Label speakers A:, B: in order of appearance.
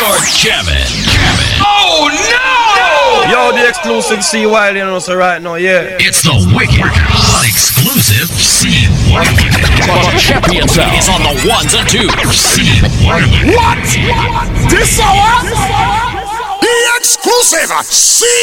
A: You're jamming.
B: Oh no!
C: Yo, the exclusive C Wiley, you know, so right now, yeah.
A: It's the wicked, exclusive C Wiley. The champion sound is on the ones and twos. C Wiley.
D: What? This hour? The exclusive C